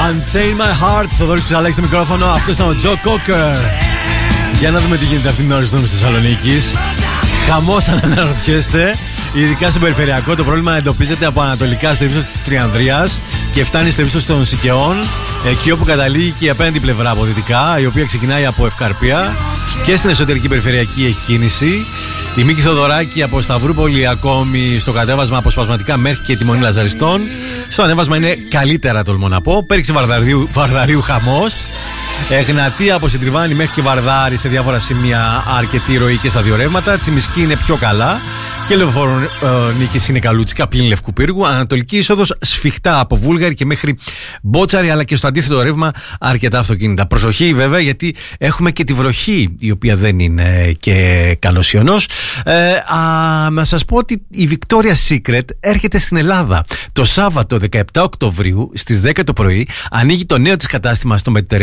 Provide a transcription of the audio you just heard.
Unchain My Heart. Θοδωρής Ψαλάκης στο μικρόφωνο. Αυτό ήταν ο Τζο Κόκερ. Για να δούμε τι γίνεται αυτήν την ώρα στους δρόμους της Θεσσαλονίκης. Χαμός αν αναρωτιέστε. Ειδικά στο περιφερειακό το πρόβλημα εντοπίζεται από ανατολικά στο ύψος της Τριανδρίας και φτάνει στο ύψος των Σικαιών, εκεί όπου καταλήγει και η απέναντι πλευρά από δυτικά, η οποία ξεκινάει από Ευκαρπία, και στην εσωτερική περιφερειακή έχει κίνηση. Η Μίκη Θοδωράκη από Σταυρούπολη ακόμη στο κατέβασμα αποσπασματικά μέχρι και τη Μονή Λαζαριστών. Στο ανέβασμα είναι καλύτερα, τολμώ να πω. Πέριξε Βαρδαρίου χαμός. Εγνατία από Συντριβάνη μέχρι και Βαρδάρη σε διάφορα σημεία αρκετή ροή και στα δύο ρεύματα. Τσιμισκή είναι πιο καλά. Και Λεωφορονίκης είναι καλούτσικα πλην Λευκού Πύργου. Ανατολική είσοδος σφιχτά από Βούλγαρη και μέχρι Μπότσαρη, αλλά και στο αντίθετο ρεύμα αρκετά αυτοκίνητα. Προσοχή βέβαια, γιατί έχουμε και τη βροχή, η οποία δεν είναι και καλός ιονός. Να σας πω ότι η Victoria's Secret έρχεται στην Ελλάδα. Το Σάββατο 17 Οκτωβρίου στις 10 το πρωί ανοίγει το νέο της κατάστημα στο Mediterranean